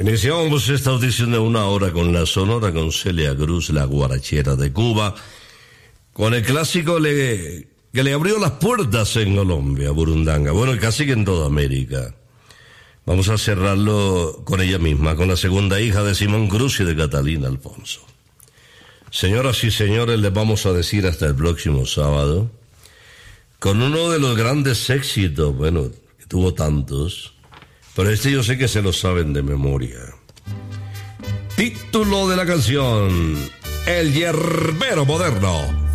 Iniciamos esta audición de 1 hora con la Sonora, con Celia Cruz, la guarachera de Cuba, con el clásico que le abrió las puertas en Colombia, Burundanga, bueno, casi que en toda América. Vamos a cerrarlo con ella misma, con la segunda hija de Simón Cruz y de Catalina Alfonso. Señoras y señores, les vamos a decir hasta el próximo sábado, con uno de los grandes éxitos, bueno, que tuvo tantos, pero este yo sé que se lo saben de memoria. Título de la canción: El Yerbero Moderno.